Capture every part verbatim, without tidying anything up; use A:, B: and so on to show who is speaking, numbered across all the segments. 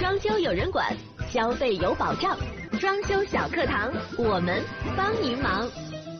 A: 装修有人管，消费有保障。装修小课堂，我们帮您忙。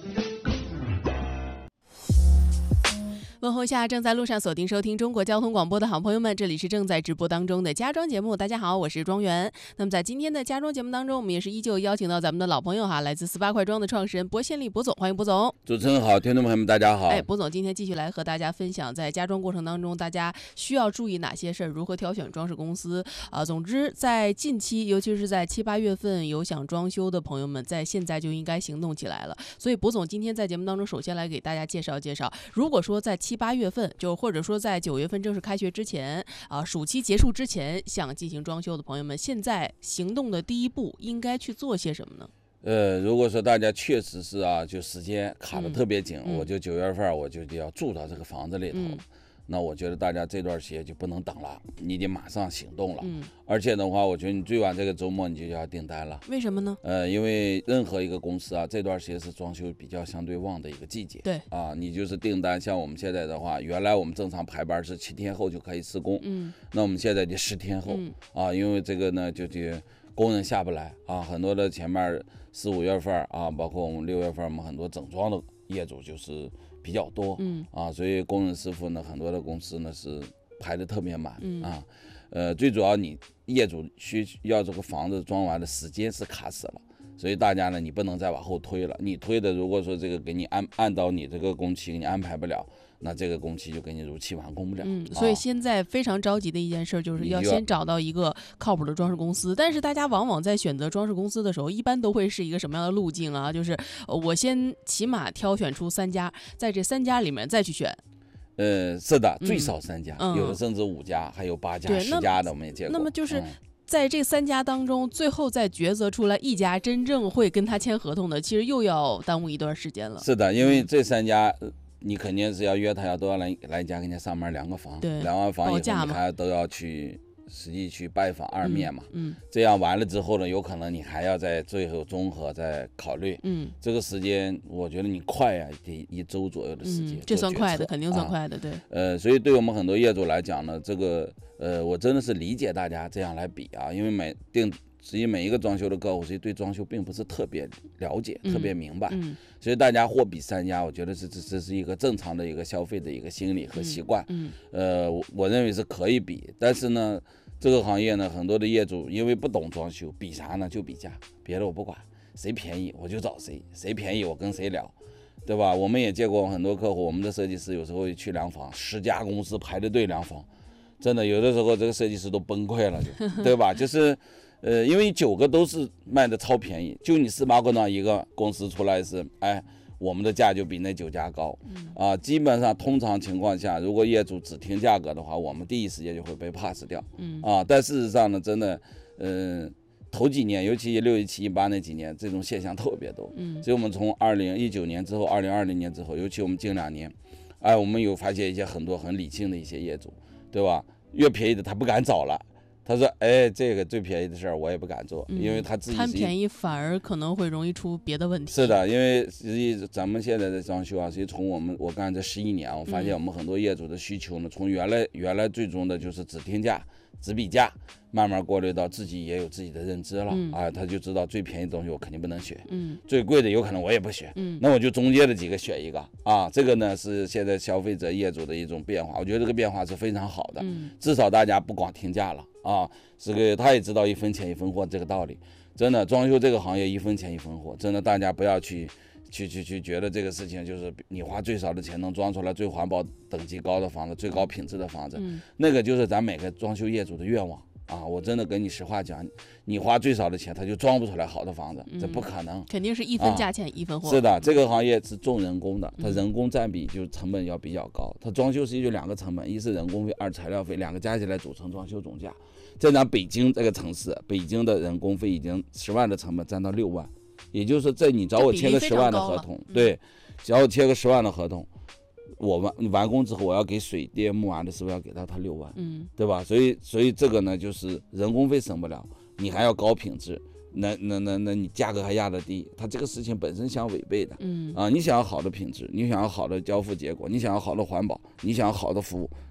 B: 问候下正在路上锁定收听中国交通广播的好朋友们，这里是正在直播当中的家装节目。大家好，我是庄园。那么在今天的家装节目当中，我们也是依旧邀请到咱们的老朋友哈，来自四八快装的创始人薄宪利薄总，欢迎薄总。
C: 主持人好，听众朋友们大家好。
B: 哎，薄总今天继续来和大家分享，在家装过程当中，大家需要注意哪些事儿，如何挑选装饰公司啊、呃。总之，在近期，尤其是在七八月份有想装修的朋友们，在现在就应该行动起来了。所以薄总今天在节目当中，首先来给大家介绍介绍，如果说在七八月份就或者说在九月份正式开学之前啊，暑期结束之前想进行装修的朋友们，现在行动的第一步应该去做些什么呢？
C: 呃，如果说大家确实是啊，就时间卡得特别紧，
B: 嗯、
C: 我就九月份我就要住到这个房子里头。嗯，那我觉得大家这段时间就不能等了，你得马上行动了。嗯，而且的话，我觉得你最晚这个周末你就要订单了。
B: 为什么呢？
C: 呃，因为任何一个公司啊，这段时间是装修比较相对旺的一个季节。
B: 对
C: 啊，你就是订单，像我们现在的话，原来我们正常排班是七天后就可以施工。嗯，那我们现在得十天后。嗯，啊，因为这个呢，就就工人下不来啊，很多的前面四五月份啊，包括我们六月份，我们很多整装的业主就是比较多。嗯，啊，所以工人师傅呢，很多的公司呢是排得特别满。嗯啊，呃，最主要你业主需要这个房子装完的时间是卡死了，所以大家呢，你不能再往后推了。你推的，如果说这个给你按按到你这个工期给你安排不了，那这个工期就给你如期完工不了。
B: 嗯，所以现在非常着急的一件事就是要先找到一个靠谱的装饰公司。但是大家往往在选择装饰公司的时候，一般都会是一个什么样的路径啊？就是我先起码挑选出三家，在这三家里面再去选。
C: 呃，是的，最少三家，嗯、有的甚至五家，还有八家、十家的，我们也见过。
B: 那么就是。嗯，在这三家当中，最后再抉择出来一家真正会跟他签合同的，其实又要耽误一段时间了。
C: 是的，因为这三家你肯定是要约他，要都要来来家给人家上门量个房，量完房以后你还都要去实际去拜访二面嘛。嗯，嗯这样完了之后呢，有可能你还要在最后综合再考虑。嗯，这个时间我觉得你快呀、啊，得一周左右的时间、嗯，
B: 这算快的，肯定算快的，对。
C: 呃，所以对我们很多业主来讲呢，这个呃，我真的是理解大家这样来比啊，因为每定。实际每一个装修的客户，实际对装修并不是特别了解、嗯、特别明白、嗯，所以大家货比三家，我觉得这这这是一个正常的一个消费的一个心理和习惯。嗯，嗯呃，我我认为是可以比，但是呢，这个行业呢，很多的业主因为不懂装修，比啥呢？就比价，别的我不管，谁便宜我就找谁，谁便宜我跟谁聊，对吧？我们也见过很多客户，我们的设计师有时候去量房，十家公司排着队量房，真的有的时候这个设计师都崩溃了就，对吧？就是。呃，因为九个都是卖的超便宜，就你四八快装一个公司出来是，哎，我们的价就比那九家高，啊，基本上通常情况下，如果业主只听价格的话，我们第一时间就会被 pass 掉，啊，但事实上呢，真的，嗯、呃，头几年，尤其六一七一八那几年，这种现象特别多，嗯，所以我们从二零一九年之后，二零二零年之后，尤其我们近两年，哎，我们有发现一些很多很理性的一些业主，对吧？越便宜的他不敢找了。他说：“哎，这个最便宜的事儿我也不敢做，因为他自己
B: 贪便宜反而可能会容易出别的问题。”
C: 是的，因为实际咱们现在的装修啊，实际从我们我干这十一年，我发现我们很多业主的需求呢，从原来原来最终的就是只听价、只比价，慢慢过滤到自己也有自己的认知了、嗯、啊，他就知道最便宜的东西我肯定不能选，嗯，最贵的有可能我也不选，嗯，那我就中间的几个选一个啊，这个呢是现在消费者业主的一种变化，我觉得这个变化是非常好的，嗯，至少大家不光听价了。啊，这个他也知道一分钱一分货这个道理，真的装修这个行业一分钱一分货，真的大家不要去去去去觉得这个事情就是你花最少的钱能装出来最环保等级高的房子、最高品质的房子，嗯、那个就是咱每个装修业主的愿望啊！我真的跟你实话讲，你花最少的钱他就装不出来好的房子，嗯、这不可能，
B: 肯定是一分价钱、啊、一分货。
C: 是的，这个行业是重人工的，它人工占比就成本要比较高，它装修实际就两个成本，一是人工费，二材料费，两个加起来组成装修总价。在咱北京这个城市，北京的人工费已经十万的成本占到六万，也就是说，在你找我签个十万的合同，对，只要我签个十万的合同，我完完工之后，我要给水电木瓦的师傅要给到他六万，嗯，对吧？所以，所以这个呢，就是人工费省不了，你还要高品质，那那那那你价格还压得低，它这个事情本身相违背的，嗯啊，你想要好的品质，你想要好的交付结果，你想要好的环保，你想要好的服务，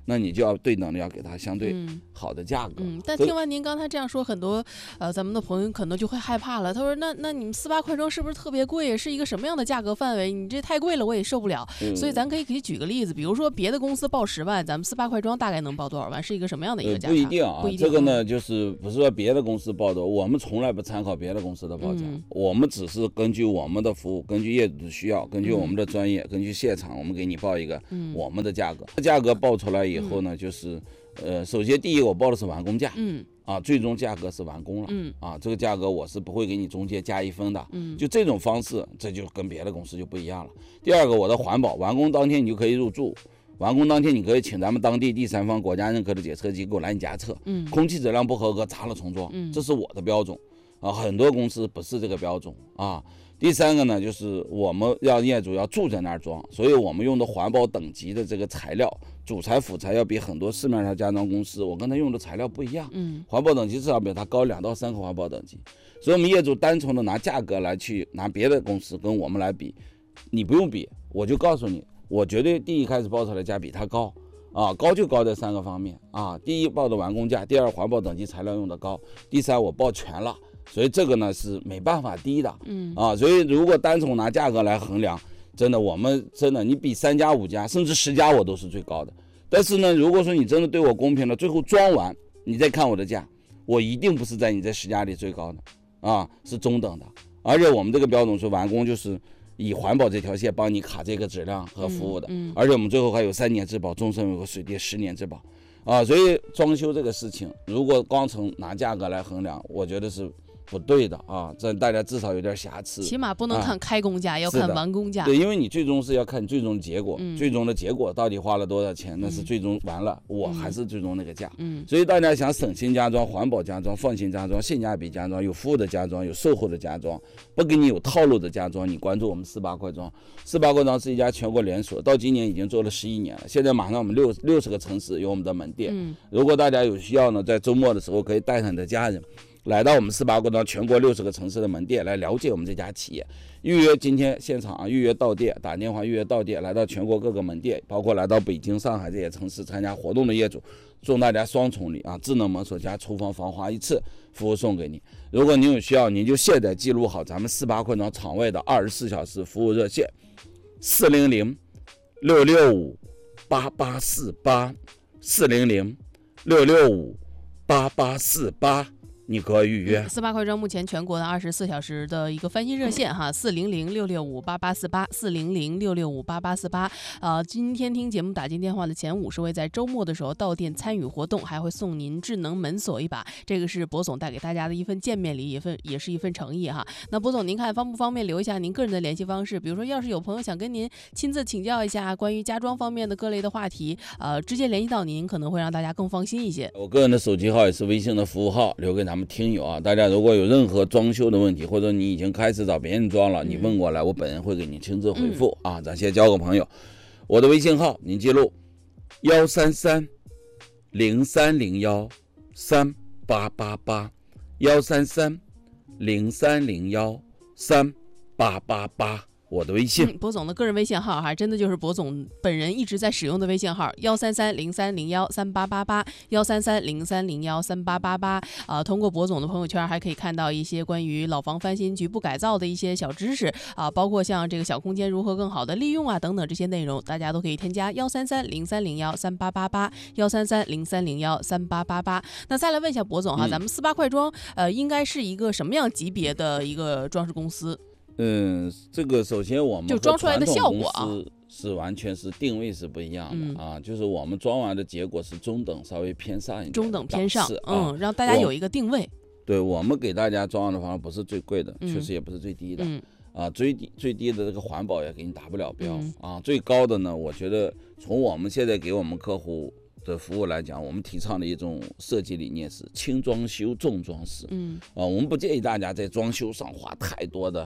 C: 那你就要对等的要给他相对好的价格。
B: 嗯，嗯但听完您刚才这样说，很多呃咱们的朋友可能就会害怕了。他说那那你们四八快装是不是特别贵？是一个什么样的价格范围？你这太贵了，我也受不了。嗯、所以咱可以可以举个例子，比如说别的公司报十万，咱们四八快装大概能报多少万？是一个什么样的一个价格？
C: 呃、不一定啊，
B: 不一定。
C: 这个呢，就是不是说别的公司报多，我们从来不参考别的公司的报价，嗯、我们只是根据我们的服务，根据业主的需要，根据我们的专业，嗯、根据现场，我们给你报一个我们的价格。嗯、价格报出来以后呢，就是。呃，首先第一个我报的是完工价，嗯，啊，最终价格是完工了，嗯，啊，这个价格我是不会给你中介加一分的，嗯，就这种方式，这就跟别的公司就不一样了。第二个，我的环保，完工当天你就可以入住，完工当天你可以请咱们当地第三方国家认可的检测机构来你家测，嗯，空气质量不合格砸了重装，嗯，这是我的标准，啊，很多公司不是这个标准啊。第三个呢，就是我们要业主要住在那儿装，所以我们用的环保等级的这个材料，主材辅材要比很多市面上家装公司，我跟他用的材料不一样。嗯，环保等级至少比它高两到三个环保等级，所以我们业主单纯的拿价格来去拿别的公司跟我们来比，你不用比，我就告诉你，我绝对第一开始报出来价比它高。啊，高就高在三个方面啊，第一报的完工价，第二环保等级材料用的高，第三我报全了。所以这个呢是没办法低的，嗯啊，所以如果单从拿价格来衡量，真的我们真的你比三家五家甚至十家我都是最高的。但是呢，如果说你真的对我公平了，最后装完你再看我的价，我一定不是在你这十家里最高的，啊，是中等的。而且我们这个标准是完工就是以环保这条线帮你卡这个质量和服务的，嗯嗯、而且我们最后还有三年质保，终身有个水电十年质保，啊，所以装修这个事情，如果光从拿价格来衡量，我觉得是。不对的啊，这大家至少有点瑕疵，
B: 起码不能看开工价，啊、要看完工价。
C: 对，因为你最终是要看最终结果，嗯、最终的结果到底花了多少钱，那是最终完了，嗯、我还是最终那个价。嗯，所以大家想省心家装、环保家装、放心家装、性价比家装、有服务的家装、有售后的家装，不给你有套路的家装，你关注我们四八快装。四八快装是一家全国连锁，到今年已经做了十一年了，现在马上我们六六十个城市有我们的门店。嗯，如果大家有需要呢，在周末的时候可以带上你的家人。来到我们四八快装全国六十个城市的门店来了解我们这家企业，预约今天现场、啊、预约到店，打电话预约到店，来到全国各个门店，包括来到北京、上海这些城市参加活动的业主，送大家双重礼啊，智能门锁加厨房防滑一次服务送给你。如果您有需要，您就现在记录好咱们四八快装场外的二十四小时服务热线：四零零六六五八八四八，四零零六六五八八四八。你可以预约。
B: 四八快装目前全国的二十四小时的一个翻新热线哈，四零零六六五八八四八，四零零六六五八八四八。呃，今天听节目打进电话的前五十位，在周末的时候到店参与活动，还会送您智能门锁一把。这个是博总带给大家的一份见面礼，也份也是一份诚意哈。那博总，您看方不方便留一下您个人的联系方式？比如说，要是有朋友想跟您亲自请教一下关于家装方面的各类的话题，呃，直接联系到您，可能会让大家更放心一些。
C: 我个人的手机号也是微信的服务号，留给咱们听友啊，大家如果有任何装修的问题，或者你已经开始找别人装了，你问过来，我本人会给你亲自回复、嗯、啊。咱先交个朋友，我的微信号您记录：幺三三零三零幺三八八八，幺三三零三零幺三八八八。我的微信、
B: 嗯、博总的个人微信号哈，真的就是博总本人一直在使用的微信号，幺三三零三零幺三八八八，幺三三零三零幺三八八八。啊，通过博总的朋友圈还可以看到一些关于老房翻新、局部改造的一些小知识啊，包括像这个小空间如何更好的利用啊等等这些内容，大家都可以添加幺三三零三零幺三八八八，幺三三零三零幺三八八八。那再来问一下博总哈，嗯、咱们四八快装呃应该是一个什么样级别的一个装饰公司？
C: 嗯，这个首先我们
B: 就装出来的效果啊，
C: 是完全是定位是不一样的、嗯、啊，就是我们装完的结果是中等，稍微偏上一点，
B: 中等偏上，嗯、
C: 啊，
B: 让大家有一个定位。
C: 对，我们给大家装完的方案不是最贵的，嗯、确实也不是最低的，嗯、啊，最低最低的这个环保也给你达不了标、嗯、啊，最高的呢，我觉得从我们现在给我们客户的服务来讲，我们提倡的一种设计理念是轻装修重装饰。嗯，啊，我们不建议大家在装修上花太多的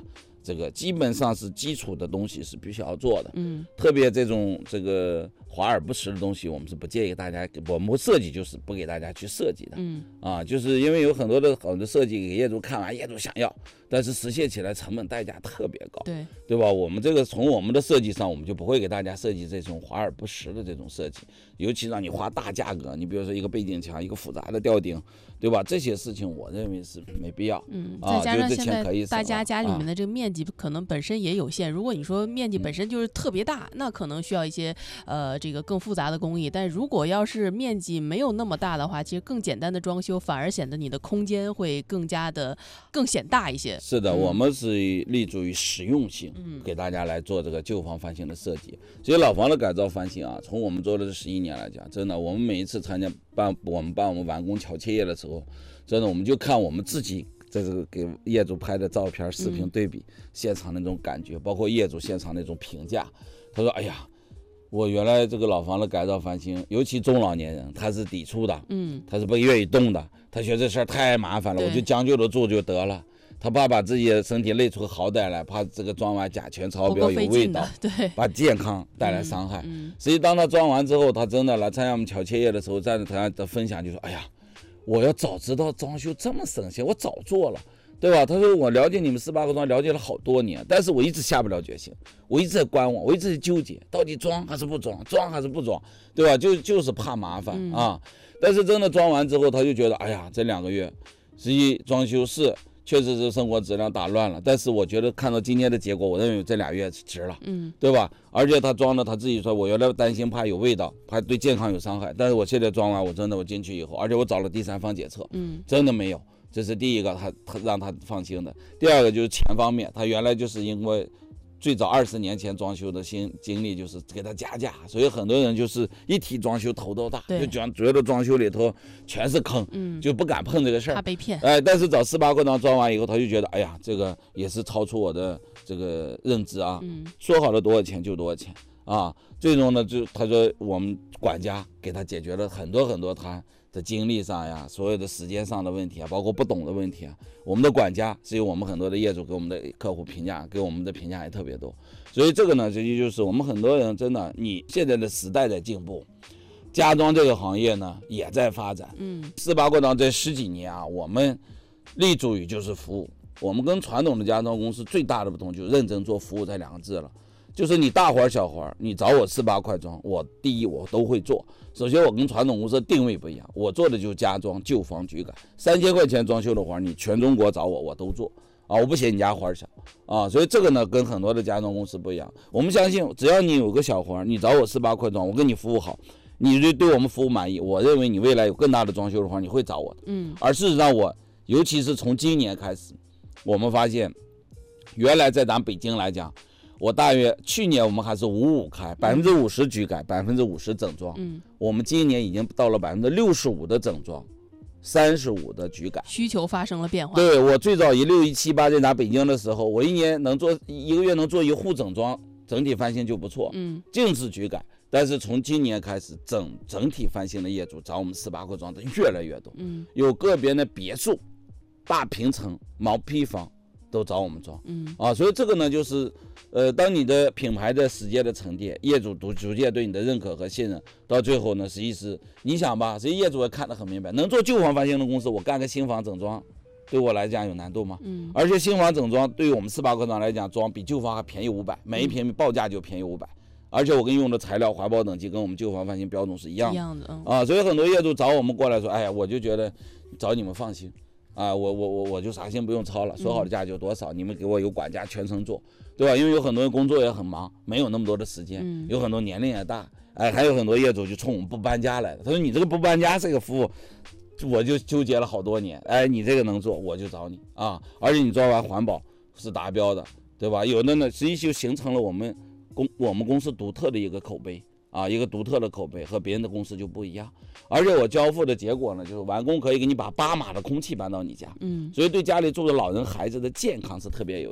C: 这个基本上是基础的东西是必须要做的，
B: 嗯，
C: 特别这种这个华而不实的东西，我们是不建议大家，我们设计就是不给大家去设计的，
B: 嗯，
C: 啊，就是因为有很多的好的设计给业主看完，业主想要，但是实现起来成本代价特别高，
B: 对，
C: 对吧？我们这个从我们的设计上，我们就不会给大家设计这种华而不实的这种设计，尤其让你花大价格，你比如说一个背景墙，一个复杂的吊顶，对吧？这些事情我认为是没必要，
B: 嗯，
C: 啊，
B: 再加上
C: 就
B: 现在大家家里面的
C: 啊
B: 这个面积可能本身也有限，如果你说面积本身就是特别大，那可能需要一些呃这个更复杂的工艺，但如果要是面积没有那么大的话，其实更简单的装修反而显得你的空间会更加的更显大一些。
C: 是的，
B: 嗯、
C: 我们是立足于实用性，
B: 嗯，
C: 给大家来做这个旧房翻新的设计。所以老房的改造翻新啊，从我们做的这十一年来讲，真的，我们每一次参加办我们办我们完工巧切业的时候，真的我们就看我们自己这个给业主拍的照片、视频对比，嗯、现场那种感觉，包括业主现场那种评价，他说：“哎呀。”我原来这个老房的改造翻新，尤其中老年人，他是抵触的，
B: 嗯，
C: 他是不愿意动的，他觉得这事儿太麻烦了，我就将就着做就得了。他怕把自己的身体累出好歹来，怕这个装完甲醛超标有味道，
B: 对，
C: 把健康带来伤害。
B: 嗯嗯、
C: 所以当他装完之后，他真的来参加我们巧切业的时候，站在台上的分享就说：“哎呀，我要早知道装修这么省心，我早做了。”对吧？他说我了解你们四八客庄了解了好多年，但是我一直下不了决心，我一直在观望，我一直在纠结，到底装还是不装，装还是不装，对吧？就就是怕麻烦、嗯、啊。但是真的装完之后，他就觉得，哎呀，这两个月，实际装修是确实是生活质量打乱了，但是我觉得看到今天的结果，我认为这俩月值了，嗯，对吧？而且他装的他自己说，我原来担心怕有味道，怕对健康有伤害，但是我现在装完，我真的我进去以后，而且我找了第三方检测，嗯，真的没有。这是第一个他，他他让他放心的。第二个就是钱方面，他原来就是因为最早二十年前装修的新经历，就是给他加价，所以很多人就是一提装修头都大，就觉觉得装修里头全是坑，嗯，就不敢碰这个事儿，
B: 怕被骗。
C: 哎，但是找四八客庄装完以后，他就觉得，哎呀，这个也是超出我的这个认知啊，嗯，说好了多少钱就多少钱啊。最终呢，就他说我们管家给他解决了很多很多他的精力上呀，所有的时间上的问题啊，包括不懂的问题啊，我们的管家是由我们很多的业主给我们的客户评价，给我们的评价也特别多。所以这个呢，这就是我们很多人真的，你现在的时代在进步，家装这个行业呢也在发展。嗯，四八客庄这十几年啊，我们立足于就是服务。我们跟传统的家装公司最大的不同就是认真做服务这两个字了。就是你大活小活，你找我四八客庄，我第一我都会做。首先我跟传统公司的定位不一样，我做的就是家装、旧房、局改，三千块钱装修的活，你全中国找我我都做啊，我不嫌你家活小啊，所以这个呢跟很多的家装公司不一样。我们相信，只要你有个小活，你找我四八客庄，我跟你服务好，你对对我们服务满意，我认为你未来有更大的装修的活，你会找我的。嗯。而事实上我，尤其是从今年开始，我们发现，原来在咱北京来讲。我大约去年我们还是五五开，百分之五十局改，百分之五十整装。嗯，我们今年已经到了百分之六十五的整装，三十五的局改。
B: 需求发生了变化。
C: 对，我最早一六一七八在咱北京的时候，我一年能做一个月能做一户整装，整体翻新就不错。嗯，净是局改。但是从今年开始，整整体翻新的业主找我们四八客庄的越来越多。嗯，有个别的别墅、大平层、毛坯房。都找我们装，嗯啊，所以这个呢，就是，呃，当你的品牌的时间的沉淀，业主逐逐渐对你的认可和信任，到最后呢，实际是你想吧，实际业主也看得很明白，能做旧房翻新的公司，我干个新房整装，对我来讲有难度吗？嗯，而且新房整装对于我们四八客庄来讲，装比旧房还便宜五百，每一平报价就便宜五百，而且我跟用的材料、环保等级跟我们旧房翻新标准是一样的，
B: 一样的，嗯、
C: 啊，所以很多业主找我们过来说，哎呀，我就觉得找你们放心。啊，我我我我就啥心不用操了，说好的价就多少，嗯、你们给我有管家全程做，对吧？因为有很多人工作也很忙，没有那么多的时间，嗯、有很多年龄也大，哎，还有很多业主就冲我们不搬家来的。他说你这个不搬家这个服务，我就纠结了好多年，哎，你这个能做我就找你啊，而且你做完环保是达标的，对吧？有的呢，实际就形成了我们公我们公司独特的一个口碑。啊，一个独特的口碑和别人的公司就不一样，而且我交付的结果呢，就是完工可以给你把八码的空气搬到你家，嗯，所以对家里住的老人孩子的健康是特别有益的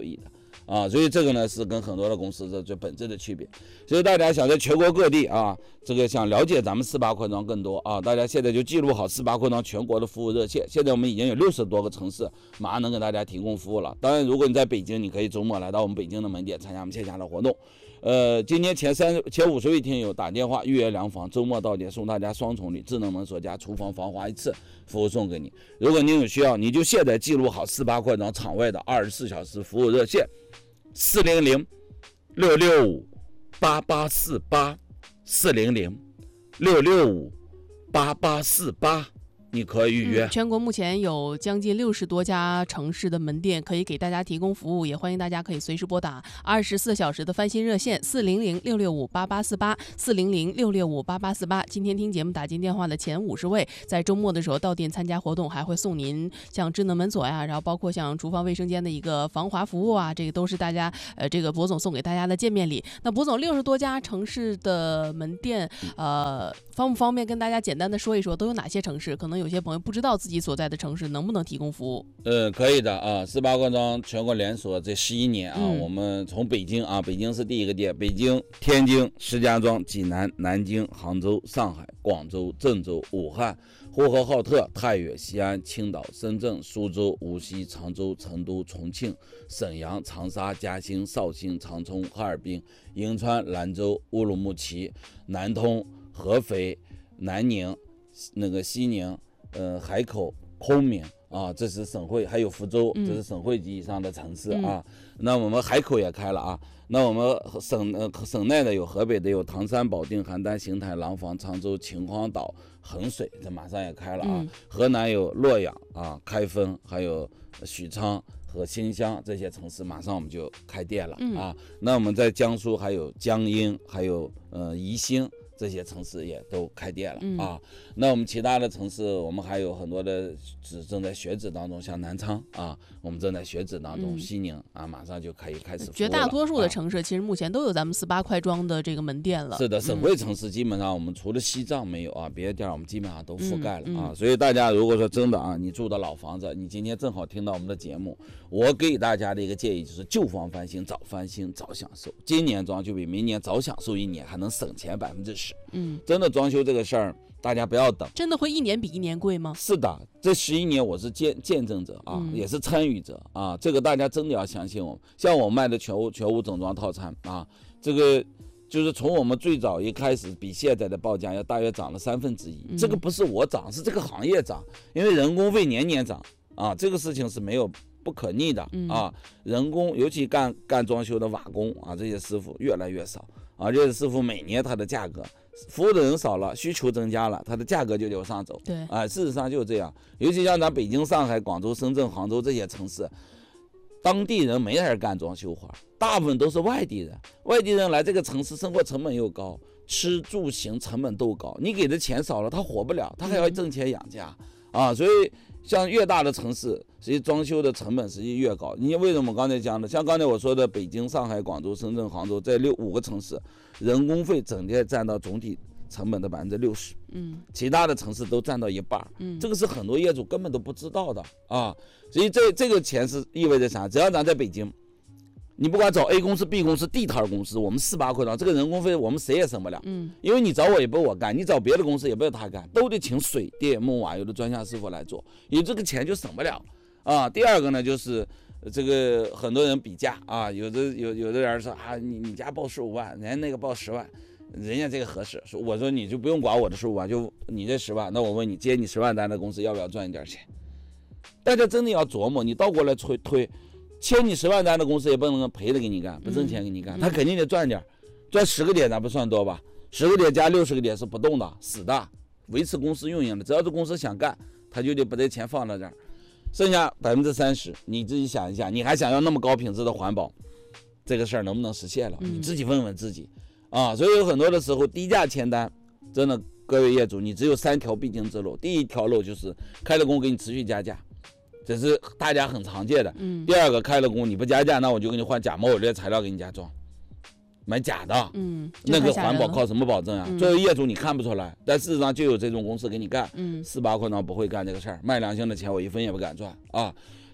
C: 啊，所以这个呢是跟很多的公司的最本质的区别。所以大家想在全国各地啊，这个想了解咱们四八扩张更多啊，大家现在就记录好四八扩张全国的服务热线。现在我们已经有六十多个城市马上能给大家提供服务了。当然，如果你在北京，你可以周末来到我们北京的门店参加我们线下的活动。呃，今天前三前五十位听友打电话预约量房，周末到店送大家双重礼，智能门锁加厨房防滑一次服务送给你。如果您有需要，你就现在记录好四八扩张场外的二十四小时服务热线。四零零六六五八八四八，四零零六六五八八四八，你可以预约、
B: 嗯。全国目前有将近六十多家城市的门店可以给大家提供服务，也欢迎大家可以随时拨打二十四小时的翻新热线四零零六六五八八四八，四零零六六五八八四八。今天听节目打进电话的前五十位，在周末的时候到店参加活动，还会送您像智能门锁呀，然后包括像厨房卫生间的一个防滑服务啊，这个都是大家呃这个博总送给大家的见面礼。那博总六十多家城市的门店，呃，方不方便跟大家简单的说一说都有哪些城市？可能有些朋友不知道自己所在的城市能不能提供服务。
C: 呃，可以的啊，四八扩张全国连锁这十一年啊、嗯，我们从北京啊，北京是第一个店，北京、天津、石家庄、济南、南京、杭州、上海、广州、郑州、武汉、呼和浩特、太原、西安、青岛、深圳、苏州、无锡、常州、成都、重庆、沈阳、长沙、嘉兴、绍兴、长春、哈尔滨、银川、兰州、乌鲁木齐、南通、合肥、南宁、那个西宁。呃，海口、昆明啊，这是省会，还有福州，这是省会级以上的城市啊。嗯、那我们海口也开了啊。那我们省呃省内的有河北的有唐山、保定、邯郸、邢台、廊坊、常州、秦皇岛、衡水，这马上也开了啊。嗯、河南有洛阳啊、开封，还有许昌和新乡这些城市，马上我们就开店了啊。嗯、那我们在江苏还有江阴，还有呃宜兴。这些城市也都开店了、嗯、啊。那我们其他的城市，我们还有很多的址正在选址当中，像南昌啊，我们正在选址当中，嗯、西宁啊，马上就可以开始服务了。
B: 绝大多数的城市、啊、其实目前都有咱们四八快装的这个门店了。
C: 是的，省会城市基本上我们除了西藏没有啊，别的地儿我们基本上都覆盖了、嗯嗯、啊。所以大家如果说真的啊，你住的老房子，你今天正好听到我们的节目，我给大家的一个建议就是旧房翻新，早翻新早享受。今年装就比明年早享受一年，还能省钱百分之十。嗯，真的装修这个事儿，大家不要等。
B: 真的会一年比一年贵吗？
C: 是的，这十一年我是见见证者啊、嗯，也是参与者啊。这个大家真的要相信我们。像我卖的全屋全屋整装套餐啊，这个就是从我们最早一开始比现在的报价要大约涨了三分之一。嗯、这个不是我涨，是这个行业涨，因为人工费年年涨啊，这个事情是没有不可逆的啊。人工尤其干干装修的瓦工啊，这些师傅越来越少。啊，这些师傅每年他的价格，服务的人少了，需求增加了，它的价格就得往上走。
B: 对，
C: 啊，事实上就是这样。尤其像咱北京、上海、广州、深圳、杭州这些城市，当地人没人干装修活，大部分都是外地人。外地人来这个城市，生活成本又高，吃住行成本都高，你给的钱少了，他活不了，他还要挣钱养家、嗯、啊。所以像越大的城市，实际装修的成本实际越高。你为什么刚才讲的？像刚才我说的，北京、上海、广州、深圳、杭州这六五个城市，人工费整体占到总体成本的百分之六十，嗯，其他的城市都占到一半，嗯，这个是很多业主根本都不知道的啊。所以这这个钱是意味着啥？只要咱在北京，你不管找 A 公司、B 公司、地摊公司，我们四八扩张，这个人工费我们谁也省不了，嗯，因为你找我也不是我干，你找别的公司也不是他干，都得请水电木瓦油的专项师傅来做，有这个钱就省不了啊。第二个呢，就是这个很多人比价啊，有的有有的人说啊，你你家报十五万，人家那个报十万，人家这个合适，说我说你就不用管我的十五万，就你这十万，那我问你，接你十万单的公司要不要赚一点钱？大家真的要琢磨，你倒过来推推。签你十万单的公司也不能赔了给你干，不挣钱给你干，他肯定得赚点，赚十个点咱不算多吧？十个点加六十个点是不动的，死的，维持公司运营的。只要这公司想干，他就得把这钱放到这儿，剩下百分之三十，你自己想一下，你还想要那么高品质的环保，这个事儿能不能实现了？你自己问问自己啊！所以有很多的时候低价签单，真的各位业主，你只有三条必经之路，第一条路就是开了工给你持续加价。这是大家很常见的。嗯，第二个开了工你不加价，那我就给你换假冒伪劣材料给你加装，买假的。嗯，那个环保靠什么保证啊？嗯、作为业主你看不出来，但事实上就有这种公司给你干。嗯，四八扩张不会干这个事儿，卖良心的钱我一分也不敢赚啊。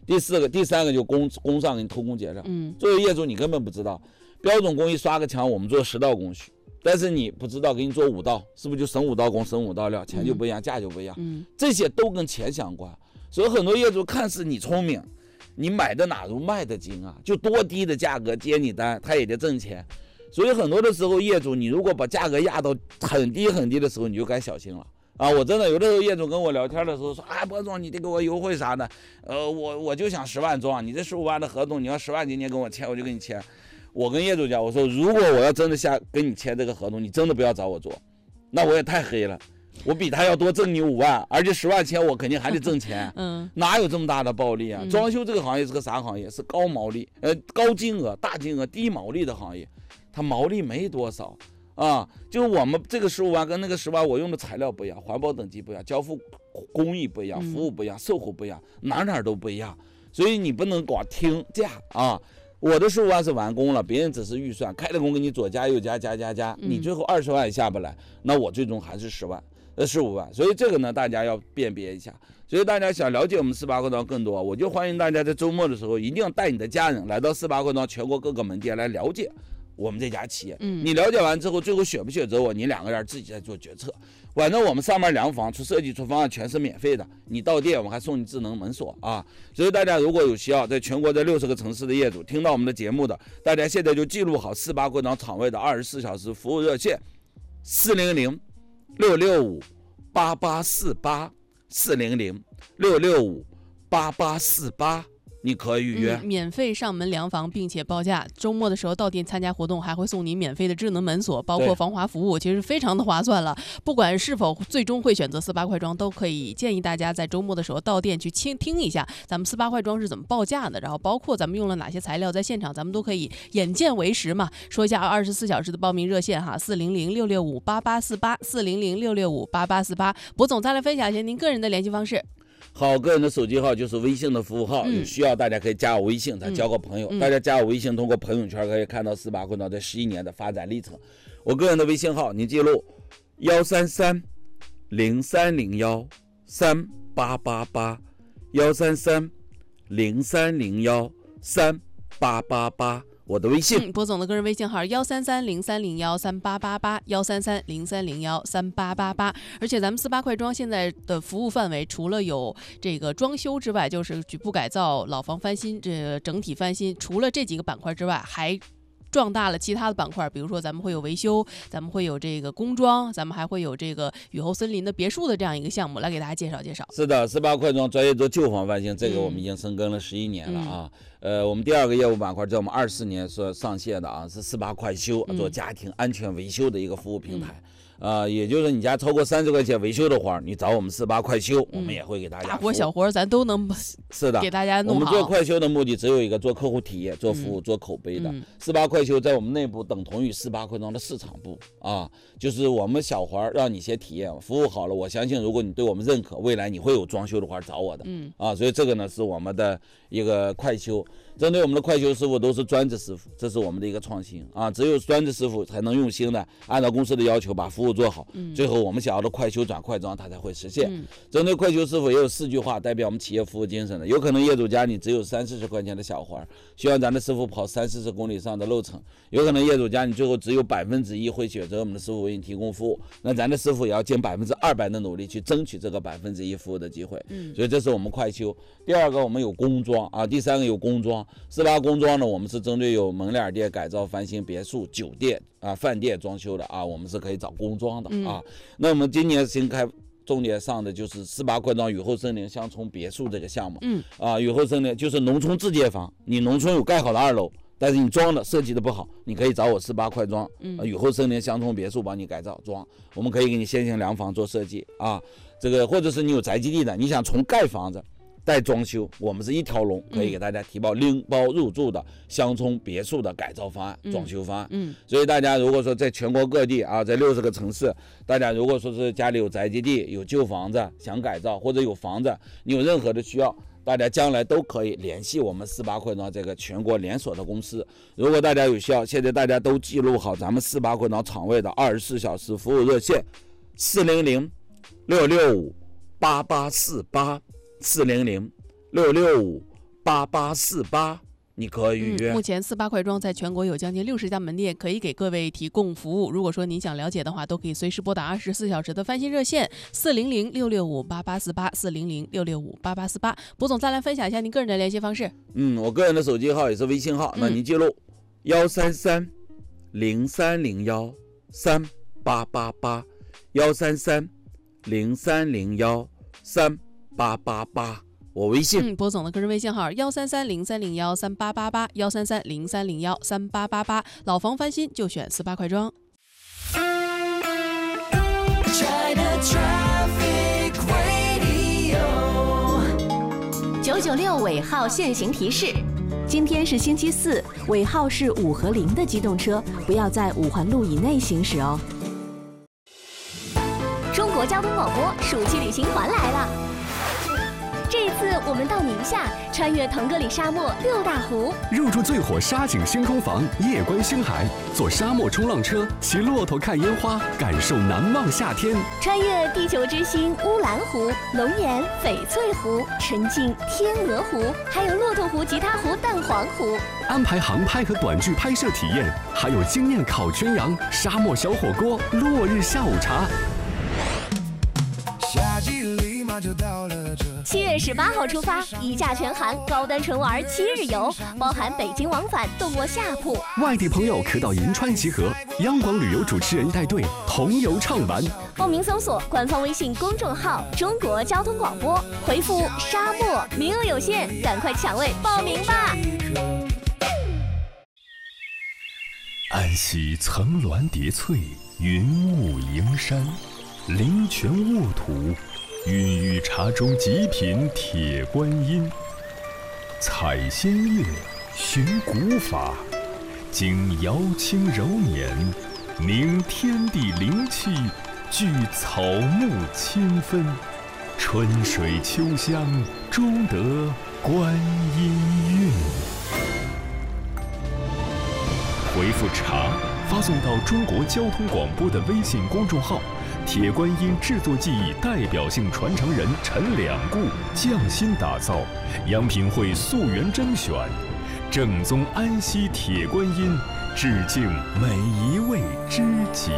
C: 第四个、第三个就工工上给你偷工减料。嗯，作为业主你根本不知道，标准工艺刷个墙，我们做十道工序，但是你不知道给你做五道，是不是就省五道工、省五道料，钱就不一样，嗯、价就不一样。嗯，这些都跟钱相关。所以很多业主看似你聪明，你买的哪如卖的精啊？就多低的价格接你单，他也得挣钱。所以很多的时候，业主你如果把价格压到很低很低的时候，你就该小心了。啊，我真的有的时候业主跟我聊天的时候说，啊，波总你得给我优惠啥的，呃，我我就想十万装，你这十五万的合同，你要十万今天跟我签，我就跟你签。我跟业主讲，我说如果我要真的下跟你签这个合同，你真的不要找我做，那我也太黑了，我比他要多挣你五万，而且十万签我肯定还得挣钱，嗯，哪有这么大的暴利啊？嗯、装修这个行业是个啥行业？是高毛利，呃，高金额、大金额、低毛利的行业，它毛利没多少。啊，就是我们这个十五万跟那个十万，我用的材料不一样，环保等级不一样，交付工艺不一样，服务不一样，售后不一样，哪哪都不一样，所以你不能光听价啊。我的十五万是完工了，别人只是预算，开了工给你左加右加加加加，你最后二十万下不来，那我最终还是十万，呃十五万。所以这个呢，大家要辨别一下。所以大家想了解我们四八快装更多，我就欢迎大家在周末的时候一定要带你的家人来到四八快装全国各个门店来了解我们这家企业。嗯，你了解完之后，最后选不选择我，你两个人自己在做决策。反正我们上面量房、出设计、出方案全是免费的，你到店我们还送你智能门锁啊。所以大家如果有需要，在全国这六十个城市的业主听到我们的节目的，大家现在就记录好四八快装厂位的二十四小时服务热线：四零零六六五八八四八，四零零六六五八八四八。你可以预约、
B: 嗯、免费上门量房，并且报价。周末的时候到店参加活动，还会送你免费的智能门锁，包括防滑服务，其实非常的划算了。不管是否最终会选择四八快装，都可以建议大家在周末的时候到店去倾听一下咱们四八快装是怎么报价的，然后包括咱们用了哪些材料，在现场咱们都可以眼见为实嘛。说一下二十四小时的报名热线哈，四零零六六五八八四八，四零零六六五八八四八。博总再来分享一下您个人的联系方式。
C: 好，个人的手机号就是微信的服务号，嗯、有需要大家可以加我微信，咱交个朋友。嗯、大家加我微信，通过朋友圈可以看到四八快装这十一年的发展历程。我个人的微信号，您记录幺三三零三零幺三八八八，幺三三零三零幺三八八八。我的微信，
B: 嗯，博总的个人微信号幺三三零三零幺三八八八，幺三三零三零幺三八八八。而且咱们四八快装现在的服务范围，除了有这个装修之外，就是局部改造、老房翻新、这个整体翻新，除了这几个板块之外，还壮大了其他的板块，比如说咱们会有维修，咱们会有这个工装，咱们还会有这个雨后森林的别墅的这样一个项目，来给大家介绍介绍。
C: 是的，四八快装专业做旧房翻新，这个我们已经深耕了十一年了啊。嗯、呃，我们第二个业务板块在我们二四年所上线的啊，是四八快修，做家庭安全维修的一个服务平台。嗯呃，也就是你家超过三十块钱维修的活，你找我们四八快修，嗯、我们也会给大家。
B: 大活小活咱都能
C: 是的给
B: 大家弄好。
C: 我们做快修的目的只有一个，做客户体验、做服务、嗯、做口碑的。四八快修在我们内部等同于四八快装的市场部啊，就是我们小活让你先体验，服务好了，我相信如果你对我们认可，未来你会有装修的活找我的。嗯啊，所以这个呢是我们的一个快修。针对我们的快修师傅都是专职师傅，这是我们的一个创新啊！只有专职师傅才能用心的按照公司的要求把服务做好，嗯、最后我们想要的快修转快装它才会实现。嗯、针对快修师傅也有四句话代表我们企业服务精神的，有可能业主家你只有三四十块钱的小活，需要咱的师傅跑三四十公里上的路程，有可能业主家你最后只有百分之一会选择我们的师傅为你提供服务，那咱的师傅也要尽百分之二百的努力去争取这个百分之一服务的机会。嗯，所以这是我们快修。第二个我们有工装啊，第三个有工装。四八工装呢，我们是针对有门脸店改造、翻新、别墅、酒店啊、饭店装修的啊，我们是可以找工装的啊。嗯、那我们今年新开重点上的就是四八快装雨后森林乡村别墅这个项目。嗯，啊，雨后森林就是农村自建房，你农村有盖好的二楼，但是你装的设计的不好，你可以找我四八快装，嗯、雨后森林乡村别墅帮你改造装，我们可以给你先行量房做设计啊。这个或者是你有宅基地的，你想从盖房子带装修，我们是一条龙，可以给大家提报拎包入住的乡村别墅的改造方案、嗯、装修方案。嗯，所以大家如果说在全国各地啊，在六十个城市，大家如果说是家里有宅基地、有旧房子想改造，或者有房子，你有任何的需要，大家将来都可以联系我们四八快装这个全国连锁的公司。如果大家有需要，现在大家都记录好咱们四八快装厂位的二十四小时服务热线：四零零六六五八八四八。四零零六六五八八四八。你可以预约、
B: 嗯。目前四八快装在全国有将近六十家门店，可以给各位提供服务。如果说您想了解的话，都可以随时拨打二十四小时的翻新热线四零零六六五八八四八四零零六六五八八四八。卜总再来分享一下您个人的联系方式。
C: 嗯，我个人的手机号也是微信号，那您记录幺三三零三零幺三八八八幺三三零三零幺三八八八。我微信，
B: 嗯，博总的个人微信号幺三三零三零幺三八八八幺三三零三零幺三八八八，老房翻新就选四八快装。
A: 九九六尾号限行提示：今天是星期四，尾号是五和零的机动车不要在五环路以内行驶哦。中国交通广播暑期旅行团来了。这一次我们到宁夏，穿越腾格里沙漠六大湖，
D: 入住最火沙景星空房，夜观星海，坐沙漠冲浪车，骑骆驼看烟花，感受难忘夏天。
A: 穿越地球之星乌兰湖、龙岩、翡翠湖、沉浸天鹅湖，还有骆驼湖、吉他湖、蛋黄湖。
D: 安排航拍和短剧拍摄体验，还有惊艳烤全羊、沙漠小火锅、落日下午茶。
E: 夏季立马就到了这。
A: 七月十八号出发，一价全含高端纯玩七日游，包含北京往返动过夏普。
D: 外地朋友可到银川集合，央广旅游主持人带队同游畅玩。
A: 报名搜索官方微信公众号“中国交通广播”，回复“沙漠”，名额有限，赶快抢位报名吧！
D: 安溪层峦叠翠，云雾迎山，灵泉沃土，孕育茶中极品铁观音。采仙乐，寻古法，经瑶清柔年，凝天地灵气，聚草木清芬，春水秋香，终得观音韵。回复茶发送到中国交通广播的微信公众号，铁观音制作技艺代表性传承人陈两固匠心打造，央品会溯源甄选，正宗安溪铁观音，致敬每一位知己。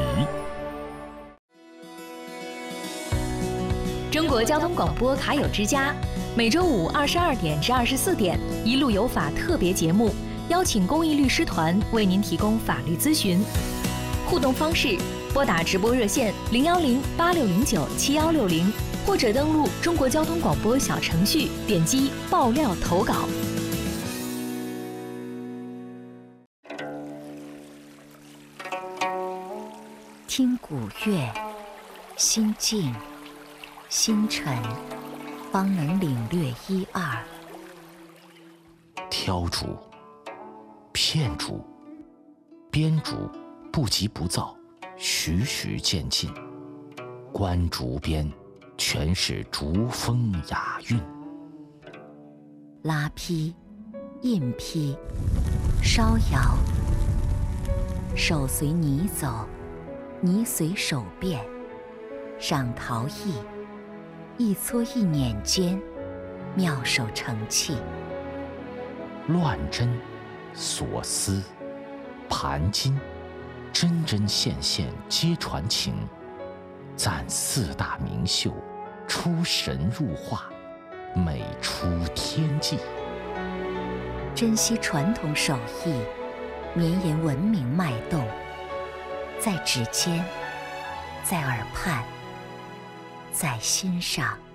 F: 中国交通广播卡友之家，每周五二十二点至二十四点，一路有法特别节目，邀请公益律师团为您提供法律咨询。互动方式：拨打直播热线零幺零八六零九七幺六零，或者登录中国交通广播小程序，点击爆料投稿。
G: 听古乐，心静心沉，方能领略一二。
H: 挑竹、片竹、编竹，不急不躁，徐徐渐进。观竹边，全是竹风雅韵。
G: 拉坯、印坯、烧窑，手随泥走，泥随手变。赏陶艺，一撮一捻间，妙手成器。
H: 乱针、锁丝、盘金，针针线线皆传情。赞四大名秀，出神入化，美出天际。
G: 珍惜传统手艺，绵延文明脉动，在指尖，在耳畔，在心上。